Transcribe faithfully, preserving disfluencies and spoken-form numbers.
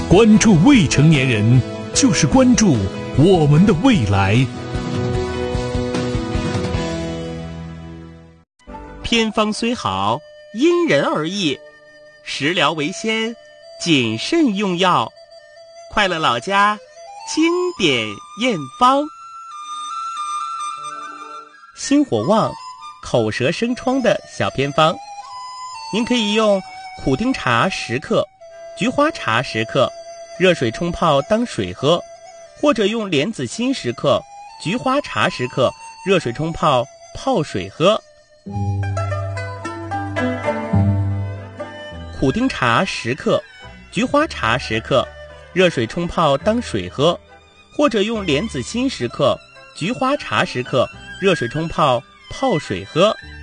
关注未成年人，就是关注我们的未来。 偏方虽好，因人而异，食疗为先，谨慎用药。快乐老家经典验方。心火旺、口舌生疮的小偏方，您可以用苦丁茶十克、菊花茶十克，热水冲泡当水喝，或者用莲子心十克、菊花茶十克，热水冲泡泡水喝。苦丁茶十克、菊花茶十克，热水冲泡当水喝，或者用莲子心十克、菊花茶十克，热水冲泡泡水喝。